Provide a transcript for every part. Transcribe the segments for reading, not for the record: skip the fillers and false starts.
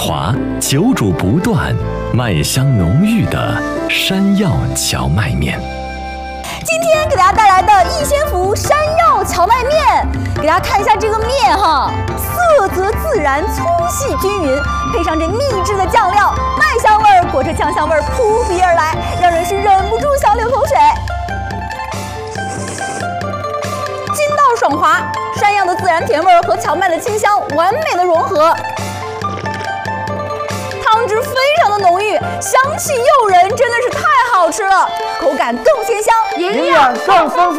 滑，久煮不断，麦香浓郁的山药荞麦面。 今天给大家带来的逸仙福山药荞麦面，给大家看一下这个面哈，色泽自然，粗细均匀，配上这秘制的酱料，麦香味儿裹着酱香味儿扑鼻而来，让人是忍不住想流口水。筋道爽滑，山药的自然甜味儿和荞麦的清香完美的融合。汤汁非常的浓郁，香气诱人，真的是太好吃了，口感更鲜香， 营养更丰富。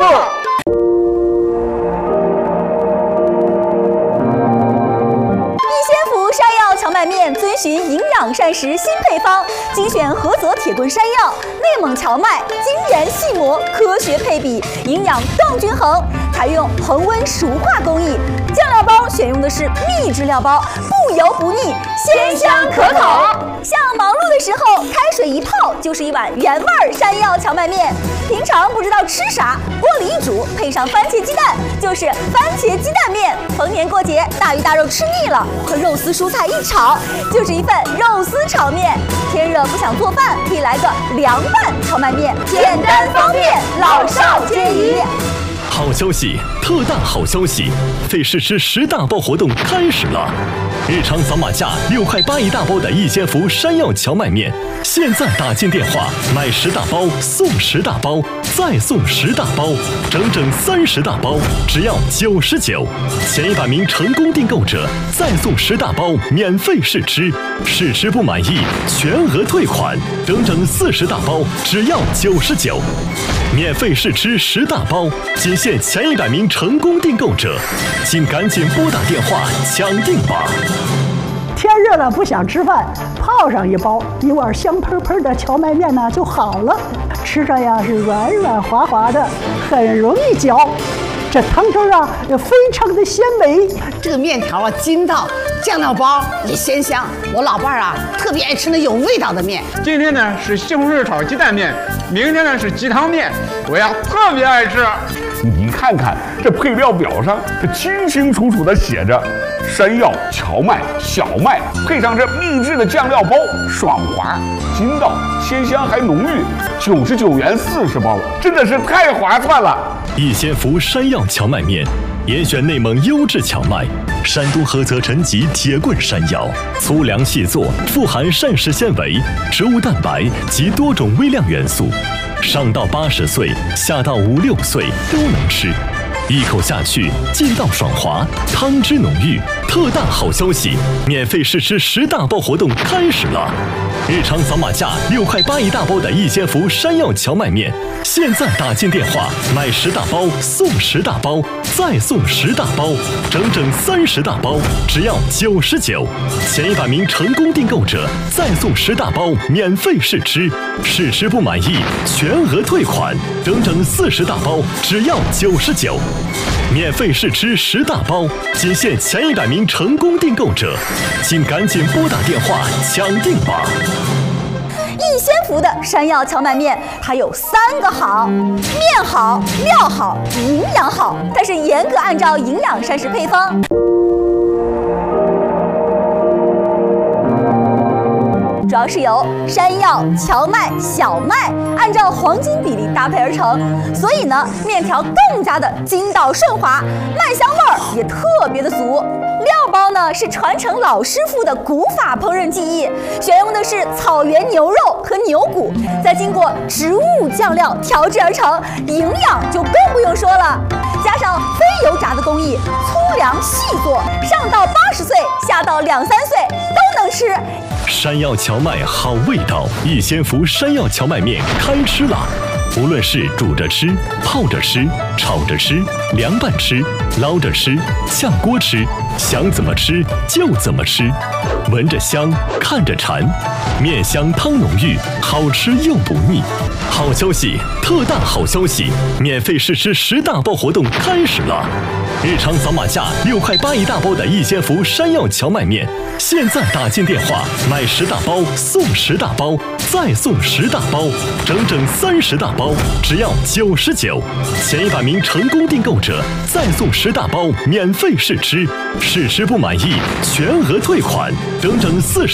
逸仙福山药荞麦面遵循营养膳食新配方，精选菏泽铁棍山药、内蒙荞麦，精研细磨，科学配比，营养更均衡。采用恒温熟化工艺，酱料包选用的是秘制料包，不油不腻，鲜香可口。像忙碌的时候，开水一泡就是一碗原味山药荞麦面。平常不知道吃啥，锅里一煮，配上番茄鸡蛋，就是番茄鸡蛋面。逢年过节，大鱼大肉吃腻了，和肉丝蔬菜一炒，就是一份肉丝炒面。天热不想做饭，可以来个凉拌荞麦面，简单方便，老少皆宜。 好消息，特大好消息！费试吃10大包活动开始了。日常扫码价6块8一大包的逸仙福山药荞麦面，现在打进电话买10大包送10大包，再送10大包，整整30大包，只要99。前100名成功订购者再送10大包免费试吃，试吃不满意全额退款，整整40大包，只要99。免费试吃10大包，仅限前100名成功订购者，请赶紧拨打电话抢订吧！ 天热了不想吃饭，泡上一包，一碗香喷喷的荞麦面呢就好了，吃着呀是软软滑滑的，很容易嚼。这汤汁啊也非常的鲜美， 这个面条啊筋道，酱料包也鲜香。我老伴儿啊特别爱吃那有味道的面。 今天呢是西红柿炒鸡蛋面，明天呢是鸡汤面，我呀特别爱吃。 你看看这配料表上，这清清楚楚的写着山药、荞麦、小麦，配上这秘制的酱料包，爽滑、筋道、鲜香还浓郁，99元40包，真的是太划算了。 逸仙福山药荞麦面，严选内蒙优质荞麦，山东菏泽陈集铁棍山药，粗粮细作，富含膳食纤维、植物蛋白及多种微量元素，上到80岁，下到5、6岁都能吃。一口下去，劲道爽滑，汤汁浓郁。特大好消息，免费试吃10大包活动开始了。日常扫码价6块8一大包的逸仙福山药荞麦面，现在打进电话买10大包送10大包，再送10大包，整整30大包，只要99。前100名成功订购者再送10大包免费试吃，试吃不满意全额退款，整整40大包，只要99。免费试吃10大包，仅限前100名成功订购者，请赶紧拨打电话抢订吧！ 逸仙福的山药荞麦面，它有3个好：面好、料好、营养好。它是严格按照营养膳食配方。主要是由山药、荞麦、小麦按照黄金比例搭配而成，所以呢，面条更加的筋道顺滑，麦香味儿也特别的足。料包呢是传承老师傅的古法烹饪技艺，选用的是草原牛肉和牛骨，再经过植物酱料调制而成，营养就更不用说了。加上非油炸的工艺，粗粮细做，上到80岁，下到2、3岁都能吃。 山药荞麦好味道，逸仙福山药荞麦面开吃了！无论是煮着吃、泡着吃、炒着吃、凉拌吃、捞着吃、炝锅吃，想怎么吃就怎么吃，闻着香，看着馋，面香汤浓郁，好吃又不腻。好消息，特大好消息！免费试吃10大包活动开始了。日常扫码价6块8一大包的逸仙福山药荞麦面，现在打进电话买10大包送10大包，再送10大包，整整30大包，只要99。前100名成功订购者再送10大包免费试吃，试吃不满意全额退款，整整40。